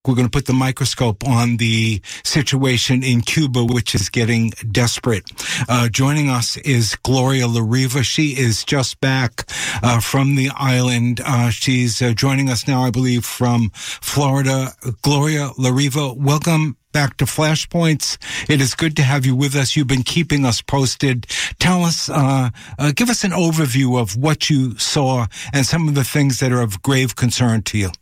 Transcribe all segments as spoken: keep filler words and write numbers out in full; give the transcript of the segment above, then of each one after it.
We're going to put the microscope on the situation in Cuba, which is getting desperate. Uh, joining us is Gloria La Riva. She is just back uh, from the island. Uh, she's uh, joining us now, I believe, from Florida. Gloria La Riva, welcome back to Flashpoints. It is good to have you with us. You've been keeping us posted. Tell us, uh, uh, give us an overview of what you saw and some of the things that are of grave concern to you.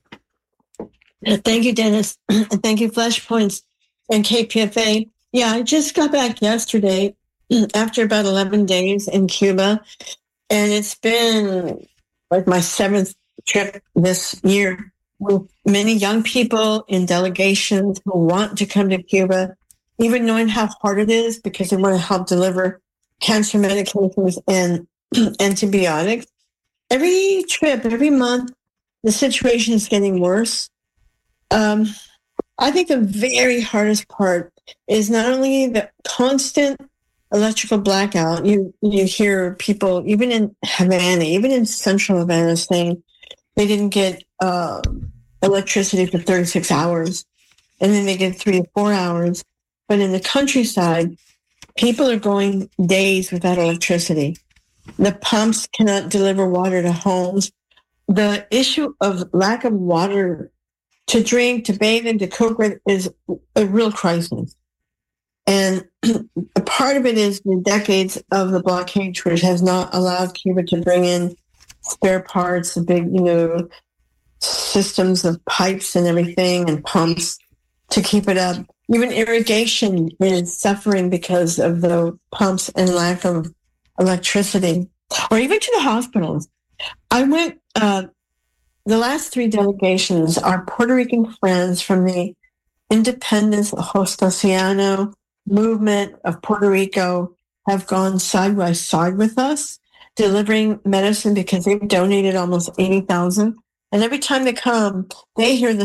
Thank you, Dennis. And thank you, Flashpoints and K P F A. Yeah, I just got back yesterday after about eleven days in Cuba. And it's been like my seventh trip this year with many young people in delegations who want to come to Cuba, even knowing how hard it is because they want to help deliver cancer medications and antibiotics. Every trip, every month, the situation is getting worse. Um, I think the very hardest part is not only the constant electrical blackout. You you hear people, even in Havana, even in central Havana, saying they didn't get uh, electricity for thirty-six hours, and then they get three or four hours. But in the countryside, people are going days without electricity. The pumps cannot deliver water to homes. The issue of lack of water to drink, to bathe in, to cook with is a real crisis. And a part of it is the decades of the blockade, which has not allowed Cuba to bring in spare parts, the big, you know, systems of pipes and everything and pumps to keep it up. Even irrigation is suffering because of the pumps and lack of electricity, or even to the hospitals. I went, uh, the last three delegations, our Puerto Rican friends from the Independence Justiciano movement of Puerto Rico have gone side by side with us, delivering medicine because they've donated almost eighty thousand. And every time they come, they hear the